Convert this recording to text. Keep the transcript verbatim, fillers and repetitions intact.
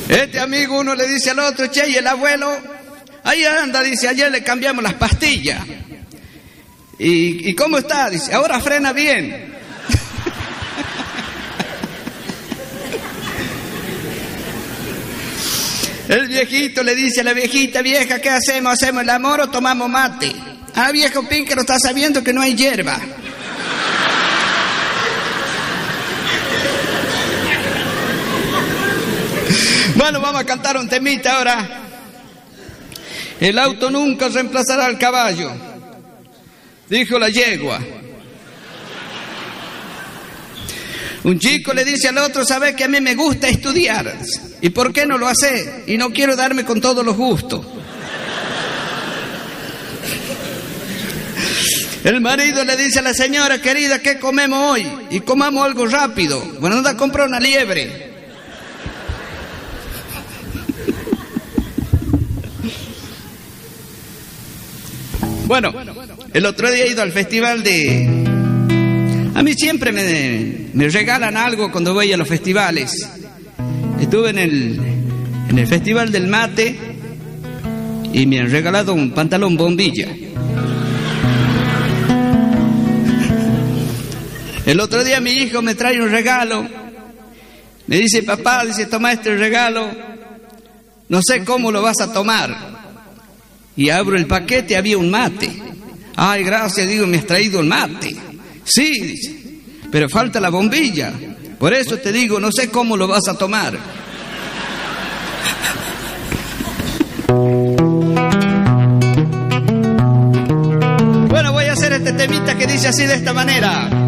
Este amigo uno le dice al otro, che, y el abuelo, ahí anda, dice, ayer le cambiamos las pastillas. ¿Y, y cómo está? Dice, ahora frena bien. El viejito le dice a la viejita, vieja, ¿qué hacemos? ¿Hacemos el amor o tomamos mate? Ah, viejo píncaro, está sabiendo que no hay hierba. Bueno, vamos a cantar un temita ahora. El auto nunca reemplazará al caballo, dijo la yegua. Un chico le dice al otro, ¿sabes que a mí me gusta estudiar? ¿Y por qué no lo hace? Y no quiero darme con todos los gustos. El marido le dice a la señora, querida, ¿qué comemos hoy? Y comamos algo rápido. Bueno, anda a comprar una liebre. Bueno, el otro día he ido al festival de... A mí siempre me, me regalan algo cuando voy a los festivales. Estuve en el, en el Festival del Mate y me han regalado un pantalón bombilla. El otro día mi hijo me trae un regalo. Me dice, papá, dice, toma este regalo. No sé cómo lo vas a tomar. Y abro el paquete, había un mate. Ay, gracias, digo, me has traído un mate. Sí, dice, pero falta la bombilla. Por eso te digo, no sé cómo lo vas a tomar. Bueno, voy a hacer este temita que dice así de esta manera.